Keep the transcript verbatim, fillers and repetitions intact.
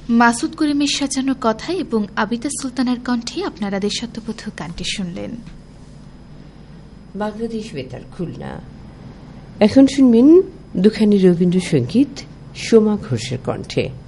মাসুদ করিমের সাজানো কথা এবং আবিদা সুলতানার কণ্ঠে আপনারা দেশাত্মবোধক গানটি শুনলেন। বাংলাদেশ বেতার খুলনা। এখন শুনবেন দুখানি রবীন্দ্রসঙ্গীত সোমা ঘোষের কণ্ঠে।